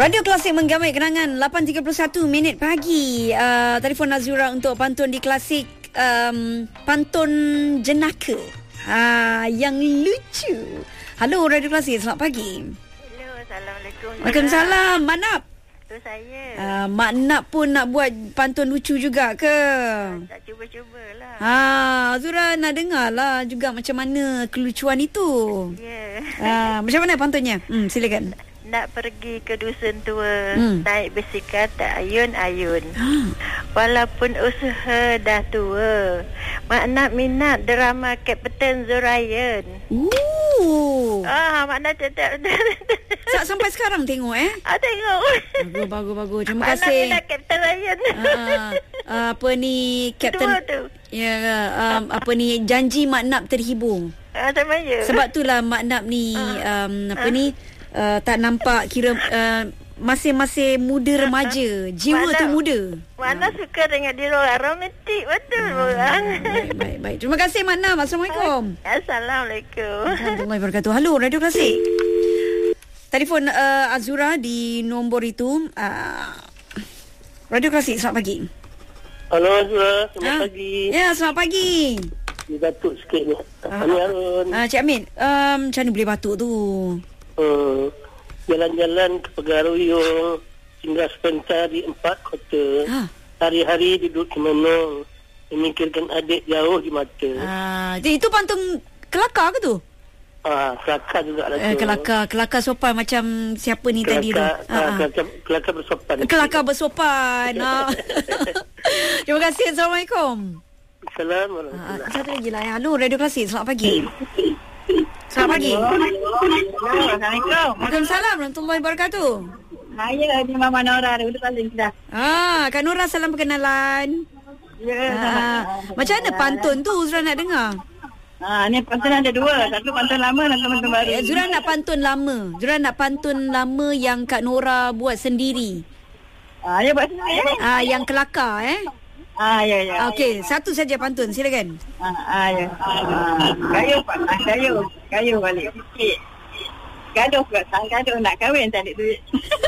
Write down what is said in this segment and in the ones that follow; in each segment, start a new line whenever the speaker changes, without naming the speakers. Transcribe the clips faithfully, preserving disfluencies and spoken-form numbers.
Radio Klasik menggamai kenangan lapan tiga puluh satu minit pagi. Uh, telefon Nazura untuk pantun di Klasik, um, pantun jenaka. Ha, yang lucu. Halo Radio Klasik, selamat pagi.
Hello, Assalamualaikum.
Waalaikumsalam. Mak Nap.
Itu saya.
Uh, Mak Nap pun nak buat pantun lucu juga ke?
Tak cuba-cubalah.
Ha, Azura nak dengar lah juga macam mana kelucuan itu.
Ya.
Yeah. Uh, macam mana pantunnya? Hmm, silakan.
Nak pergi ke dusun tua,
Hmm.
naik basikal tak ayun-ayun. Walaupun usaha dah tua, Mak Nak minat drama Kapten Zorayan.
Ooh.
Ah, Mak Nak tetap
Tak sampai sekarang tengok eh.
Ah, tengok.
Bagus, bagus, bagus. Terima
Mak Nak
kasih.
minat Kapten Zorayan.
Uh, uh, apa ni Kapten
Kedua tu.
ya um, apa ni janji Mak Nap terhibur.
Ah, sama je.
Sebab itulah Mak Nap ni um, apa ni uh, tak nampak kira uh, masih-masih muda remaja. Jiwa
Mak
tu
Nap-
muda.
Mana suka tengok dia orang romantik betul orang.
Baik, baik, baik. Terima kasih Mak Nap. Assalamualaikum.
Assalamualaikum.
Warahmatullahi wabarakatuh. Halo Radio Klasik. Telefon uh, Azura di nombor itu. Uh, Radio Klasik, selamat pagi.
Halo Azura, selamat
Ah,
pagi.
Ya, selamat pagi.
Dia batuk sikit ni.
Ah.
Amin Harun.
Ah, Cik Amin, um, macam mana boleh batuk tu?
Hmm. Jalan-jalan ke Pegaruyung, singgah sebentar di empat kota.
Ha.
Hari-hari duduk di menung, memikirkan adik jauh di mata.
Ah, jadi itu pantun kelakar ke tu?
Ah, kelakar juga lah
Eh,
tu.
kelakar, kelakar sopan macam siapa ni tadi tu?
Kelakar,
Ah, ah.
kelakar, kelakar bersopan.
Kelakar bersopan. Ah. Terima kasih. Assalamualaikum.
Assalamualaikum.
Ah, ah, satu lagi lah. ya. Halo, Radio Klasik. Selamat pagi. Selamat pagi.
Assalamualaikum.
Waalaikumsalam warahmatullahi wabarakatuh.
Saya ni Mama Nora dulu paling dah.
Ah, Kak Nora, salam perkenalan.
Ya.
Ah, macam mana pantun tu Zura nak dengar?
Ah, ni pantun ada dua. Satu pantun lama, satu pantun baru.
Eh, Zura nak pantun lama. Zura nak pantun lama yang Kak Nora buat sendiri.
Ah, ya buat sendiri.
Ah, yang kelakar eh.
Ah, ya ya.
Ah, okey, satu saja pantun, silakan.
Ah, ah ya. Ah, kayu pak, ah, kayu, kayu balik sikit. Gaduh kat sang gaduh nak kahwin tak ada duit.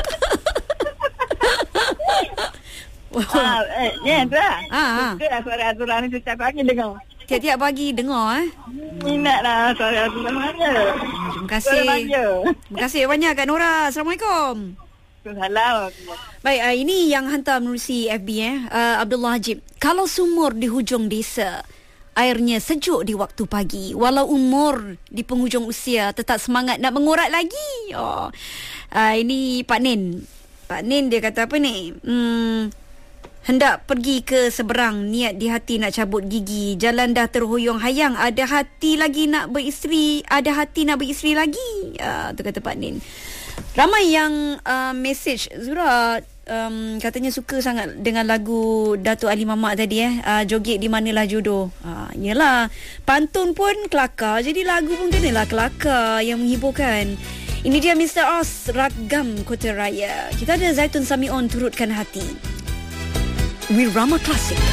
ah, eh, ni tu lah.
Ah, ah.
Suka lah suara Azura ni setiap pagi dengar.
Tiap-tiap pagi dengar eh.
Minat lah suara Azura mana.
Terima
Suara
kasih.
manja.
Terima kasih banyak Kak Nora. Assalamualaikum.
Salam.
Baik, uh, ini yang hantar menerusi F B eh. Uh, Abdullah Hajib. Kalau sumur di hujung desa, airnya sejuk di waktu pagi. Walau umur di penghujung usia, tetap semangat nak mengurat lagi. Oh. Uh, ini Pak Nin. Pak Nin dia kata apa ni? Hmm, hendak pergi ke seberang, niat di hati nak cabut gigi. Jalan dah terhuyung hayang, ada hati lagi nak beristeri, ada hati nak beristeri lagi. Uh, tu kata Pak Nin. Ramai yang uh, message Zura um, katanya suka sangat dengan lagu Datuk Ali Mamak tadi eh. Uh, joget di manalah jodoh. Uh, yelah, pantun pun kelakar, jadi lagu pun kenalah kelakar yang menghiburkan. Ini dia mister Os, Ragam Kota Raya. Kita ada Zaitun Samion, Turutkan Hati. Wirama Klasik.